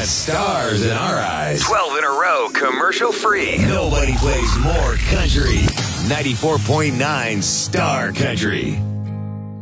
got stars in our eyes. 12 in a row, commercial free. Nobody plays more country. 94.9 Star Country.